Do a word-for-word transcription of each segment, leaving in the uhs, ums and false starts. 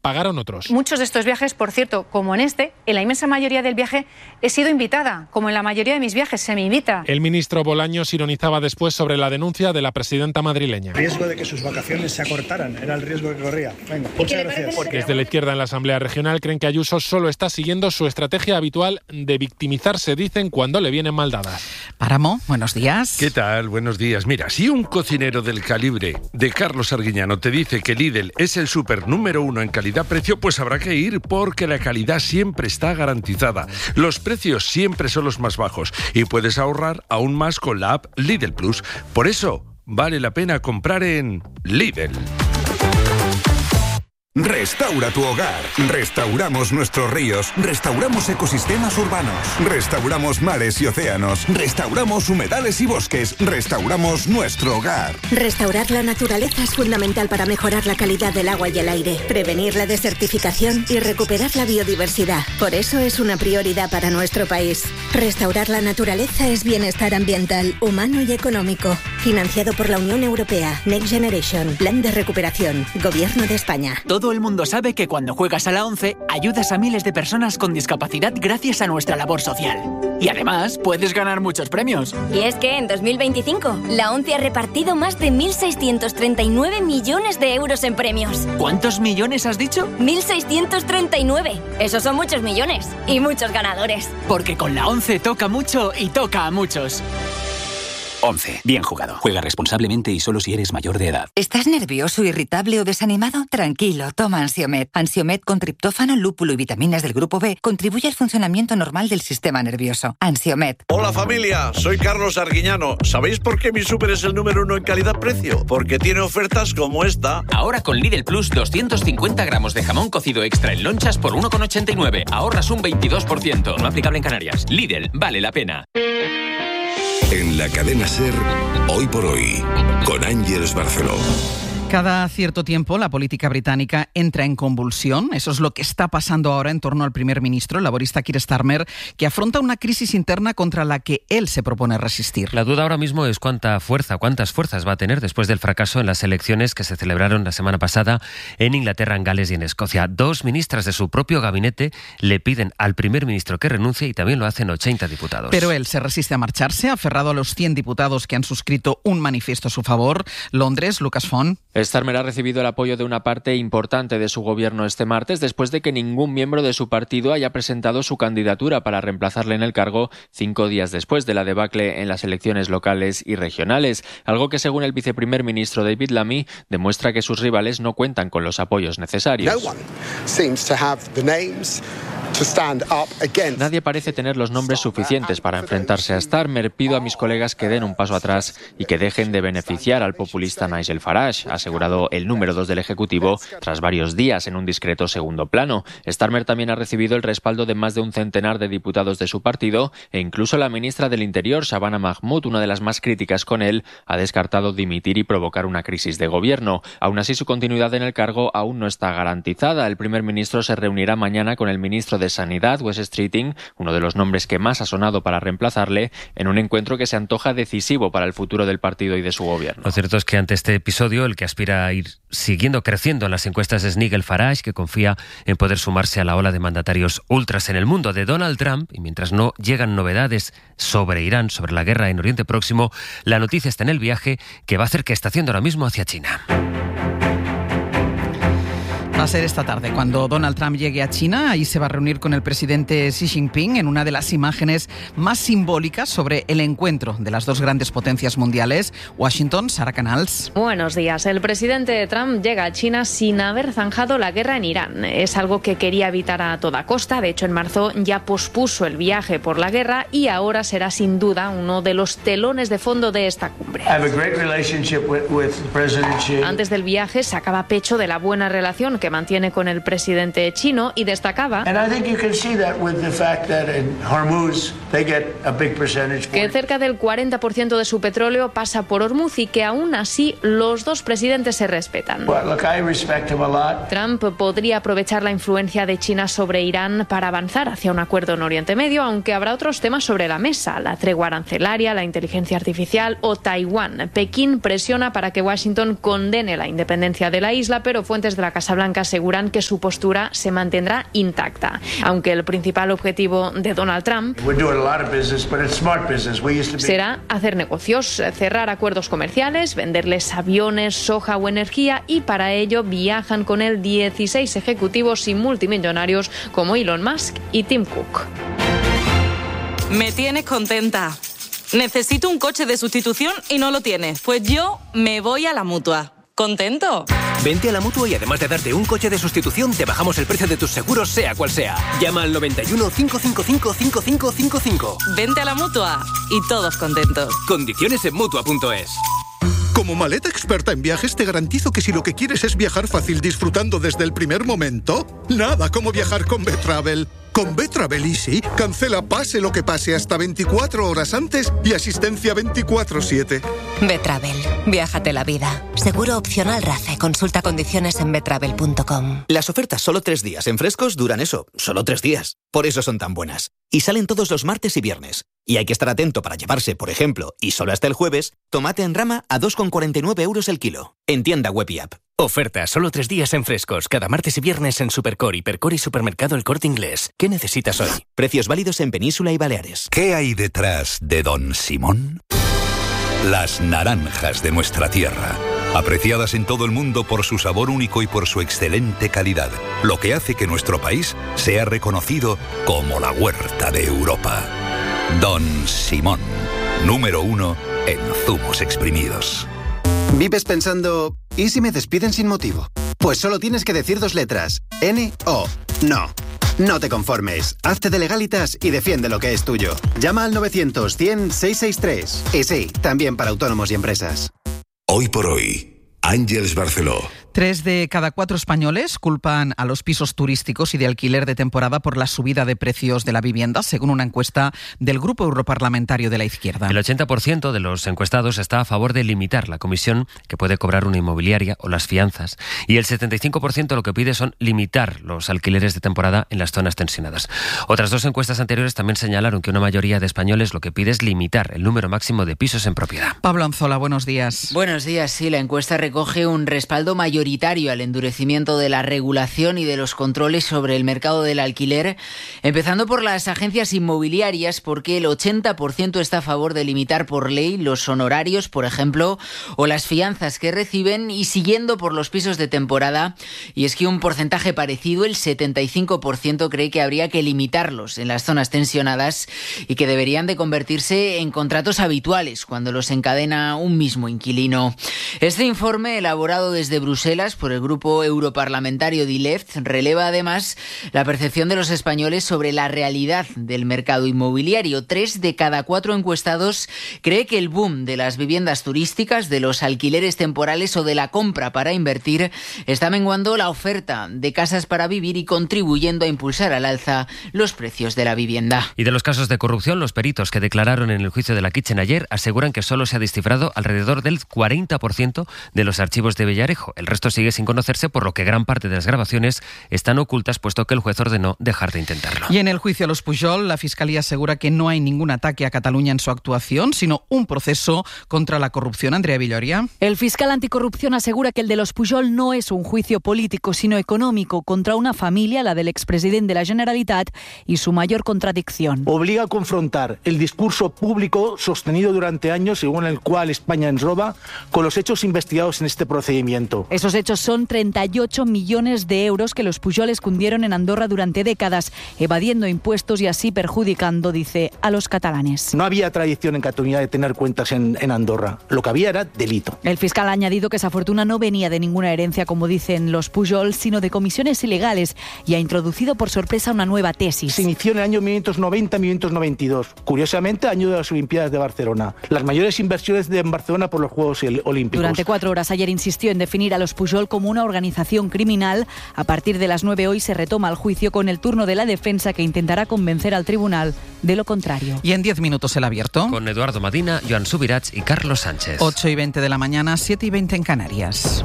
pagaron otros. Muchos de estos viajes, por cierto, como en este, en la inmensa mayoría del viaje he sido invitada, como en la mayoría de mis viajes se me invita. El ministro Bolaños ironizaba después sobre la denuncia de la presidenta madrileña. El riesgo de que sus vacaciones se acortaran era el riesgo que corría. Venga, muchas gracias. Desde la izquierda en la Asamblea Regional creen que Ayuso solo está siguiendo su estrategia habitual de victimizarse, dicen, cuando le vienen mal dadas. Páramo, buenos días. ¿Qué tal? Buenos días. Mira, si un cocinero del calibre de Carlos Arguiñano te dice que Lidl es el súper número uno en calidad-precio, pues habrá que ir porque la calidad siempre está garantizada. Los precios siempre son los más bajos y puedes ahorrar aún más con la app Lidl Plus. Por eso, vale la pena comprar en Lidl. Restaura tu hogar. Restauramos nuestros ríos. Restauramos ecosistemas urbanos. Restauramos mares y océanos. Restauramos humedales y bosques. Restauramos nuestro hogar. Restaurar la naturaleza es fundamental para mejorar la calidad del agua y el aire, prevenir la desertificación y recuperar la biodiversidad. Por eso es una prioridad para nuestro país. Restaurar la naturaleza es bienestar ambiental, humano y económico. Financiado por la Unión Europea. Next Generation. Plan de recuperación. Gobierno de España. Todo el mundo sabe que cuando juegas a la ONCE, ayudas a miles de personas con discapacidad gracias a nuestra labor social. Y además, puedes ganar muchos premios. Y es que en dos mil veinticinco, la ONCE ha repartido más de mil seiscientos treinta y nueve millones de euros en premios. ¿Cuántos millones has dicho? mil seiscientos treinta y nueve. Esos son muchos millones. Y muchos ganadores. Porque con la ONCE toca mucho y toca a muchos. once. Bien jugado. Juega responsablemente y solo si eres mayor de edad. ¿Estás nervioso, irritable o desanimado? Tranquilo, toma Ansiomed. Ansiomed con triptófano, lúpulo y vitaminas del grupo B contribuye al funcionamiento normal del sistema nervioso. Ansiomed. Hola familia, soy Carlos Arguiñano. ¿Sabéis por qué mi súper es el número uno en calidad-precio? Porque tiene ofertas como esta. Ahora con Lidl Plus, doscientos cincuenta gramos de jamón cocido extra en lonchas por uno con ochenta y nueve. Ahorras un veintidós por ciento. No aplicable en Canarias. Lidl, vale la pena. En la cadena SER, Hoy por Hoy, con Ángeles Barceló. Cada cierto tiempo la política británica entra en convulsión. Eso es lo que está pasando ahora en torno al primer ministro, el laborista Keir Starmer, que afronta una crisis interna contra la que él se propone resistir. La duda ahora mismo es cuánta fuerza, cuántas fuerzas va a tener después del fracaso en las elecciones que se celebraron la semana pasada en Inglaterra, en Gales y en Escocia. Dos ministras de su propio gabinete le piden al primer ministro que renuncie y también lo hacen ochenta diputados. Pero él se resiste a marcharse, aferrado a los cien diputados que han suscrito un manifiesto a su favor. Londres, Lucas Font. Starmer ha recibido el apoyo de una parte importante de su gobierno este martes después de que ningún miembro de su partido haya presentado su candidatura para reemplazarle en el cargo cinco días después de la debacle en las elecciones locales y regionales, algo que según el viceprimer ministro David Lammy demuestra que sus rivales no cuentan con los apoyos necesarios. Nadie parece tener los nombres suficientes para enfrentarse a Starmer. Pido a mis colegas que den un paso atrás y que dejen de beneficiar al populista Nigel Farage, ha asegurado el número dos del Ejecutivo tras varios días en un discreto segundo plano. Starmer también ha recibido el respaldo de más de un centenar de diputados de su partido e incluso la ministra del Interior, Shabana Mahmood, una de las más críticas con él, ha descartado dimitir y provocar una crisis de gobierno. Aún así, su continuidad en el cargo aún no está garantizada. El primer ministro se reunirá mañana con el ministro de Sanidad, Wes Streeting, uno de los nombres que más ha sonado para reemplazarle, en un encuentro que se antoja decisivo para el futuro del partido y de su gobierno. Lo cierto es que ante este episodio, el que aspira a ir siguiendo creciendo en las encuestas es Nigel Farage, que confía en poder sumarse a la ola de mandatarios ultras en el mundo de Donald Trump, y mientras no llegan novedades sobre Irán, sobre la guerra en Oriente Próximo, la noticia está en el viaje que va a hacer que está haciendo ahora mismo hacia China. Va a ser esta tarde, cuando Donald Trump llegue a China. Ahí se va a reunir con el presidente Xi Jinping en una de las imágenes más simbólicas sobre el encuentro de las dos grandes potencias mundiales. Washington, Sara Canals. Buenos días. El presidente Trump llega a China sin haber zanjado la guerra en Irán. Es algo que quería evitar a toda costa. De hecho, en marzo ya pospuso el viaje por la guerra y ahora será sin duda uno de los telones de fondo de esta cumbre. Antes del viaje sacaba pecho de la buena relación que mantiene con el presidente chino y destacaba que cerca del cuarenta por ciento de su petróleo pasa por Hormuz y que aún así los dos presidentes se respetan. Trump podría aprovechar la influencia de China sobre Irán para avanzar hacia un acuerdo en Oriente Medio, aunque habrá otros temas sobre la mesa: la tregua arancelaria, la inteligencia artificial o Taiwán. Pekín presiona para que Washington condene la independencia de la isla, pero fuentes de la Casa Blanca aseguran que su postura se mantendrá intacta. Aunque el principal objetivo de Donald Trump será hacer negocios, cerrar acuerdos comerciales, venderles aviones, soja o energía, y para ello viajan con él dieciséis ejecutivos y multimillonarios como Elon Musk y Tim Cook. Me tienes contenta. Necesito un coche de sustitución y no lo tienes. Pues yo me voy a la Mutua. ¿Contento? Vente a la Mutua y además de darte un coche de sustitución, te bajamos el precio de tus seguros, sea cual sea. Llama al noventa y uno, cinco cinco cinco, cinco cinco cinco cinco. Vente a la Mutua y todos contentos. Condiciones en Mutua punto es. Como maleta experta en viajes, te garantizo que si lo que quieres es viajar fácil disfrutando desde el primer momento, nada como viajar con Betravel. Con Betravel Easy, cancela pase lo que pase hasta veinticuatro horas antes y asistencia veinticuatro siete. Betravel, viájate la vida. Seguro opcional RACE. Consulta condiciones en betravel punto com. Las ofertas solo tres días en Frescos duran eso, solo tres días. Por eso son tan buenas. Y salen todos los martes y viernes. Y hay que estar atento para llevarse, por ejemplo, y solo hasta el jueves, tomate en rama a dos con cuarenta y nueve euros el kilo. En tienda web y app. Oferta solo tres días en Frescos, cada martes y viernes en Supercore, Hipercore y Supermercado El Corte Inglés. ¿Qué necesitas hoy? Precios válidos en Península y Baleares. ¿Qué hay detrás de Don Simón? Las naranjas de nuestra tierra, apreciadas en todo el mundo por su sabor único y por su excelente calidad, lo que hace que nuestro país sea reconocido como la huerta de Europa. Don Simón, número uno en zumos exprimidos. ¿Vives pensando, ¿y si me despiden sin motivo? Pues solo tienes que decir dos letras, N O. No. No te conformes. Hazte de Legalitas y defiende lo que es tuyo. Llama al novecientos, cien, seiscientos sesenta y tres. Y sí, también para autónomos y empresas. Hoy por hoy, Ángeles Barceló. Tres de cada cuatro españoles culpan a los pisos turísticos y de alquiler de temporada por la subida de precios de la vivienda, según una encuesta del Grupo Europarlamentario de la Izquierda. El ochenta por ciento de los encuestados está a favor de limitar la comisión que puede cobrar una inmobiliaria o las fianzas. Y el setenta y cinco por ciento lo que pide son limitar los alquileres de temporada en las zonas tensionadas. Otras dos encuestas anteriores también señalaron que una mayoría de españoles lo que pide es limitar el número máximo de pisos en propiedad. Pablo Anzola, buenos días. Buenos días. Sí, la encuesta recoge un respaldo mayoritario al endurecimiento de la regulación y de los controles sobre el mercado del alquiler, empezando por las agencias inmobiliarias, porque el ochenta por ciento está a favor de limitar por ley los honorarios, por ejemplo, o las fianzas que reciben, y siguiendo por los pisos de temporada. Y es que un porcentaje parecido, el setenta y cinco por ciento, cree que habría que limitarlos en las zonas tensionadas y que deberían de convertirse en contratos habituales cuando los encadena un mismo inquilino. Este informe, elaborado desde Bruselas por el grupo europarlamentario D I L E F T, releva además la percepción de los españoles sobre la realidad del mercado inmobiliario. Tres de cada cuatro encuestados cree que el boom de las viviendas turísticas, de los alquileres temporales o de la compra para invertir está menguando la oferta de casas para vivir y contribuyendo a impulsar al alza los precios de la vivienda. Y de los casos de corrupción, los peritos que declararon en el juicio de la Kitchen ayer aseguran que solo se ha descifrado alrededor del cuarenta por ciento de los archivos de Villarejo. El resto sigue sin conocerse, por lo que gran parte de las grabaciones están ocultas, puesto que el juez ordenó dejar de intentarlo. Y en el juicio a los Pujol, la Fiscalía asegura que no hay ningún ataque a Cataluña en su actuación, sino un proceso contra la corrupción. Andrea Villoria. El fiscal anticorrupción asegura que el de los Pujol no es un juicio político, sino económico, contra una familia, la del expresidente de la Generalitat, y su mayor contradicción. Obliga a confrontar el discurso público sostenido durante años, según el cual España ens roba, con los hechos investigados en este procedimiento. Esos hechos son treinta y ocho millones de euros que los Pujol escondieron en Andorra durante décadas, evadiendo impuestos y así perjudicando, dice, a los catalanes. No había tradición en Cataluña de tener cuentas en, en Andorra. Lo que había era delito. El fiscal ha añadido que esa fortuna no venía de ninguna herencia, como dicen los Pujol, sino de comisiones ilegales, y ha introducido por sorpresa una nueva tesis. Se inició en el año mil novecientos noventa a mil novecientos noventa y dos. Curiosamente, año de las Olimpiadas de Barcelona. Las mayores inversiones de en Barcelona por los Juegos Olímpicos. Durante cuatro horas ayer insistió en definir a los Pujol como una organización criminal. A partir de las nueve hoy se retoma el juicio con el turno de la defensa, que intentará convencer al tribunal de lo contrario. Y en diez minutos el abierto. Con Eduardo Madina, Joan Subirats y Carlos Sánchez. ocho y veinte de la mañana, siete y veinte en Canarias.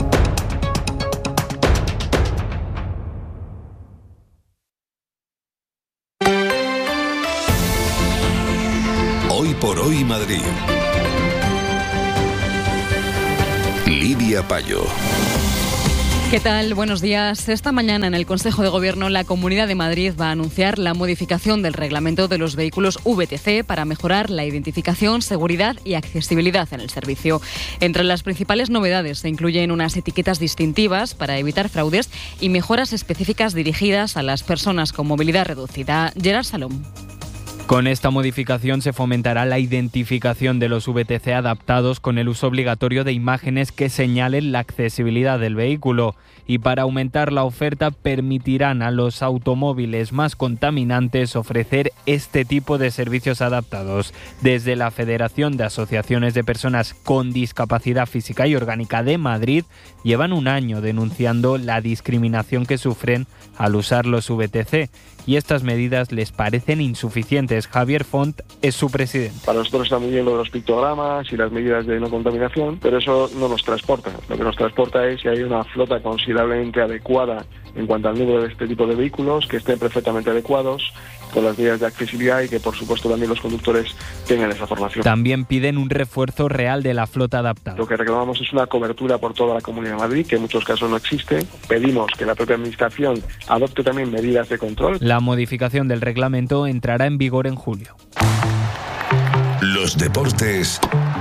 Hoy por hoy Madrid. Lidia Payo. ¿Qué tal? Buenos días. Esta mañana en el Consejo de Gobierno la Comunidad de Madrid va a anunciar la modificación del reglamento de los vehículos V T C para mejorar la identificación, seguridad y accesibilidad en el servicio. Entre las principales novedades se incluyen unas etiquetas distintivas para evitar fraudes y mejoras específicas dirigidas a las personas con movilidad reducida. Gerard Salom. Con esta modificación se fomentará la identificación de los V T C adaptados con el uso obligatorio de imágenes que señalen la accesibilidad del vehículo y para aumentar la oferta permitirán a los automóviles más contaminantes ofrecer este tipo de servicios adaptados. Desde la Federación de Asociaciones de Personas con Discapacidad Física y Orgánica de Madrid llevan un año denunciando la discriminación que sufren al usar los V T C y estas medidas les parecen insuficientes. Javier Font es su presidente. Para nosotros está muy bien lo de los pictogramas y las medidas de no contaminación, pero eso no nos transporta. Lo que nos transporta es que hay una flota considerablemente adecuada en cuanto al número de este tipo de vehículos, que estén perfectamente adecuados con las medidas de accesibilidad y que por supuesto también los conductores tengan esa formación. También piden un refuerzo real de la flota adaptada. Lo que reclamamos es una cobertura por toda la Comunidad de Madrid, que en muchos casos no existe. Pedimos que la propia Administración adopte también medidas de control. La modificación del reglamento entrará en vigor en julio. Los deportes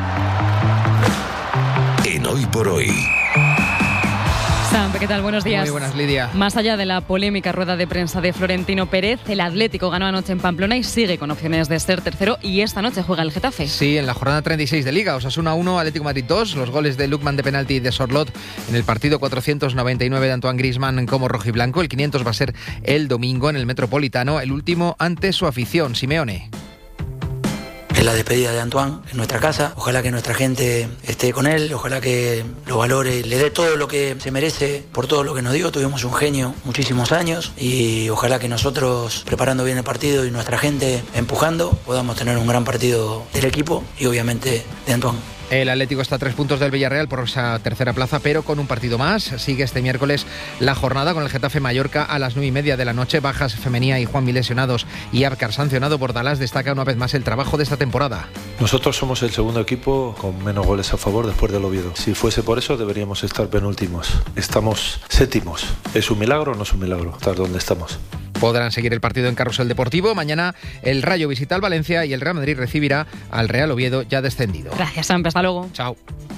en Hoy por Hoy. Sam, ¿qué tal? Buenos días. Muy buenas, Lidia. Más allá de la polémica rueda de prensa de Florentino Pérez, el Atlético ganó anoche en Pamplona y sigue con opciones de ser tercero y esta noche juega el Getafe. Sí, en la jornada treinta y seis de Liga. Osasuna uno, Atlético Madrid dos. Los goles de Lukman de penalti y de Sorlot en el partido cuatrocientos noventa y nueve de Antoine Griezmann como rojiblanco. El quinientos va a ser el domingo en el Metropolitano, el último ante su afición, Simeone. Es la despedida de Antoine en nuestra casa. Ojalá que nuestra gente esté con él, ojalá que lo valore, le dé todo lo que se merece por todo lo que nos dio. Tuvimos un genio muchísimos años y ojalá que nosotros, preparando bien el partido y nuestra gente empujando, podamos tener un gran partido del equipo y obviamente de Antoine. El Atlético está a tres puntos del Villarreal por esa tercera plaza, pero con un partido más. Sigue este miércoles la jornada con el Getafe Mallorca a las nueve y media de la noche. Bajas Femenía y Juanmi lesionados y Abkar sancionado. Bordalás destaca una vez más el trabajo de esta temporada. Nosotros somos el segundo equipo con menos goles a favor después del Oviedo. Si fuese por eso deberíamos estar penúltimos. Estamos séptimos. ¿Es un milagro o no es un milagro estar donde estamos? Podrán seguir el partido en Carrusel Deportivo. Mañana el Rayo visita al Valencia y el Real Madrid recibirá al Real Oviedo ya descendido. Gracias, Sam. Hasta luego. Chao.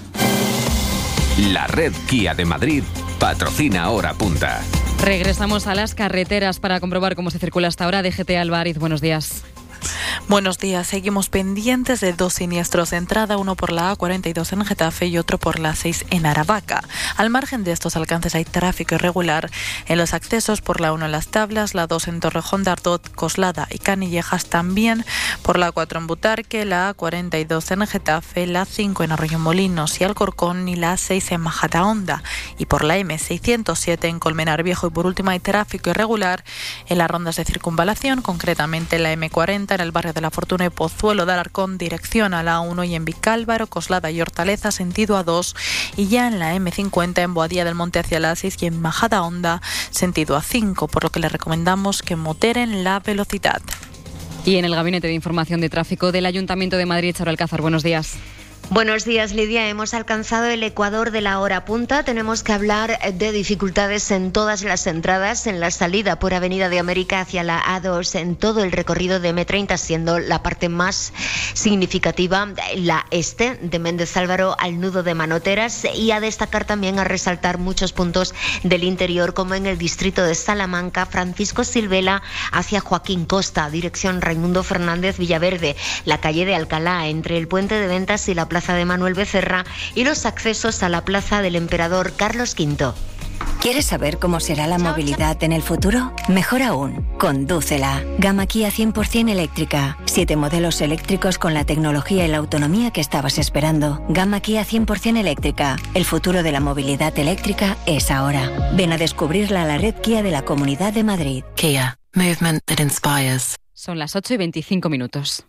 La red Kia de Madrid patrocina Hora Punta. Regresamos a las carreteras para comprobar cómo se circula hasta ahora. D G T Alvariz, buenos días. Buenos días, seguimos pendientes de dos siniestros de entrada, uno por la A cuarenta y dos en Getafe y otro por la seis en Aravaca. Al margen de estos alcances hay tráfico irregular en los accesos por la uno en Las Tablas, la dos en Torrejón de Ardoz, Coslada y Canillejas, también por la cuatro en Butarque, la A cuarenta y dos en Getafe, la cinco en Arroyomolinos y Alcorcón y la seis en Majadahonda y por la M seiscientos siete en Colmenar Viejo y por último hay tráfico irregular en las rondas de circunvalación, concretamente en la M cuarenta en el barrio de La Fortuna y Pozuelo de Alarcón, dirección a la A uno y en Vicálvaro, Coslada y Hortaleza, sentido A dos y ya en la M cincuenta en Boadilla del Monte hacia la seis y en Majadahonda, sentido A cinco, por lo que les recomendamos que moderen la velocidad. Y en el Gabinete de Información de Tráfico del Ayuntamiento de Madrid, Charo Alcázar, buenos días. Buenos días, Lidia. Hemos alcanzado el ecuador de la hora punta. Tenemos que hablar de dificultades en todas las entradas, en la salida por Avenida de América hacia la A dos, en todo el recorrido de M treinta, siendo la parte más significativa la este, de Méndez Álvaro al nudo de Manoteras, y a destacar también, a resaltar muchos puntos del interior, como en el distrito de Salamanca, Francisco Silvela hacia Joaquín Costa, dirección Raimundo Fernández Villaverde, la calle de Alcalá, entre el Puente de Ventas y la Plaza de Manuel Becerra, y los accesos a la Plaza del Emperador Carlos quinto. ¿Quieres saber cómo será la movilidad en el futuro? Mejor aún, condúcela. Gama Kia cien por ciento eléctrica. Siete modelos eléctricos con la tecnología y la autonomía que estabas esperando. Gama Kia cien por ciento eléctrica. El futuro de la movilidad eléctrica es ahora. Ven a descubrirla a la red Kia de la Comunidad de Madrid. Kia. Movement that inspires. Son las ocho y veinticinco minutos.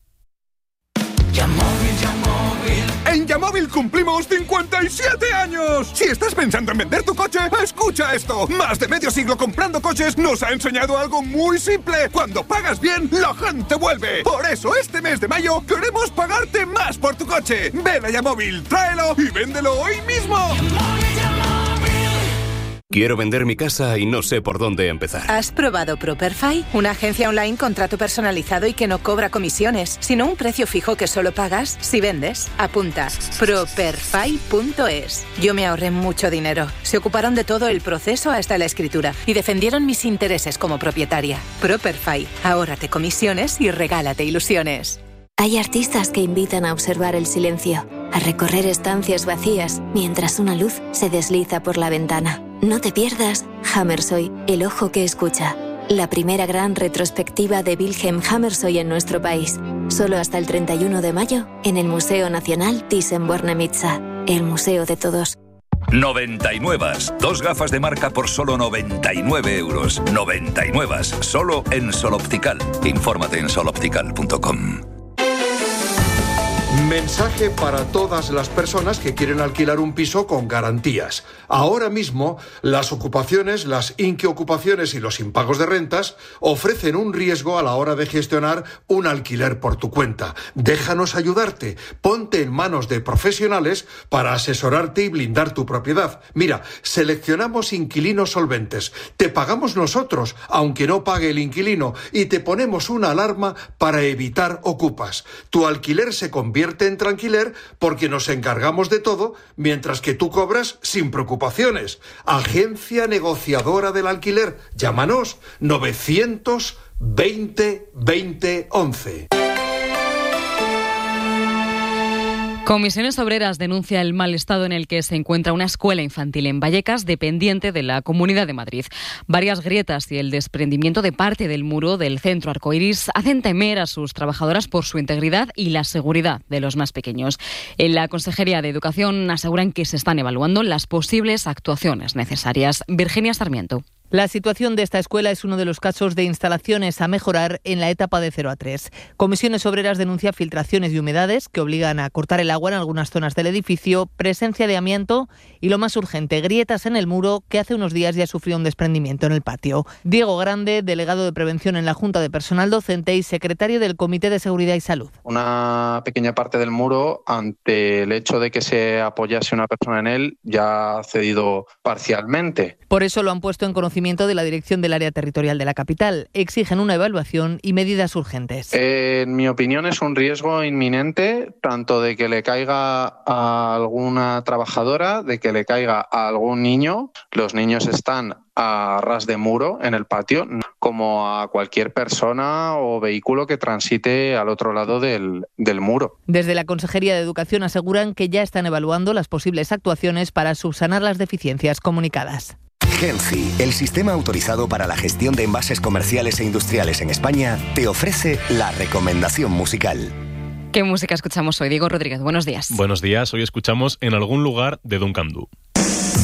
En Yamóvil cumplimos cincuenta y siete años. Si estás pensando en vender tu coche, escucha esto. Más de medio siglo comprando coches nos ha enseñado algo muy simple. Cuando pagas bien, la gente vuelve. Por eso este mes de mayo queremos pagarte más por tu coche. Ven a Yamóvil, tráelo y véndelo hoy mismo. Quiero vender mi casa y no sé por dónde empezar. ¿Has probado Properfy? Una agencia online con trato personalizado y que no cobra comisiones, sino un precio fijo que solo pagas si vendes. Apunta, properfy punto es. Yo me ahorré mucho dinero. Se ocuparon de todo el proceso hasta la escritura y defendieron mis intereses como propietaria. Properfy, ahórrate comisiones y regálate ilusiones. Hay artistas que invitan a observar el silencio, a recorrer estancias vacías mientras una luz se desliza por la ventana. No te pierdas Hammershøi, el ojo que escucha. La primera gran retrospectiva de Wilhelm Hammershøi en nuestro país. Solo hasta el treinta y uno de mayo en el Museo Nacional Thyssen-Bornemisza, el museo de todos. noventa y nueve. Dos gafas de marca por solo noventa y nueve euros. noventa y nueve. Solo en Sol Optical. Infórmate en sol optical punto com. Mensaje para todas las personas que quieren alquilar un piso con garantías. Ahora mismo, las ocupaciones, las inquiocupaciones y los impagos de rentas ofrecen un riesgo a la hora de gestionar un alquiler por tu cuenta. Déjanos ayudarte. Ponte en manos de profesionales para asesorarte y blindar tu propiedad. Mira, seleccionamos inquilinos solventes. Te pagamos nosotros, aunque no pague el inquilino, y te ponemos una alarma para evitar ocupas. Tu alquiler se convierte en tranquiler porque nos encargamos de todo mientras que tú cobras sin preocupaciones. Agencia negociadora del alquiler. Llámanos novecientos veinte veinte once. Comisiones Obreras denuncia el mal estado en el que se encuentra una escuela infantil en Vallecas, dependiente de la Comunidad de Madrid. Varias grietas y el desprendimiento de parte del muro del centro Arcoiris hacen temer a sus trabajadoras por su integridad y la seguridad de los más pequeños. En la Consejería de Educación aseguran que se están evaluando las posibles actuaciones necesarias. Virginia Sarmiento. La situación de esta escuela es uno de los casos de instalaciones a mejorar en la etapa de cero a tres. Comisiones Obreras denuncia filtraciones y humedades que obligan a cortar el agua en algunas zonas del edificio, presencia de amianto y, lo más urgente, grietas en el muro que hace unos días ya sufrió un desprendimiento en el patio. Diego Grande, delegado de Prevención en la Junta de Personal Docente y secretario del Comité de Seguridad y Salud. Una pequeña parte del muro, ante el hecho de que se apoyase una persona en él, ya ha cedido parcialmente. Por eso lo han puesto en conocimiento de la Dirección del Área Territorial de la capital. Exigen una evaluación y medidas urgentes. Eh, en mi opinión es un riesgo inminente, tanto de que le caiga a alguna trabajadora, de que le caiga a algún niño. Los niños están a ras de muro en el patio, como a cualquier persona o vehículo que transite al otro lado del, del muro. Desde la Consejería de Educación aseguran que ya están evaluando las posibles actuaciones para subsanar las deficiencias comunicadas. Genci, el sistema autorizado para la gestión de envases comerciales e industriales en España, te ofrece la recomendación musical. ¿Qué música escuchamos hoy? Diego Rodríguez, buenos días. Buenos días, hoy escuchamos En algún lugar de Duncan Du.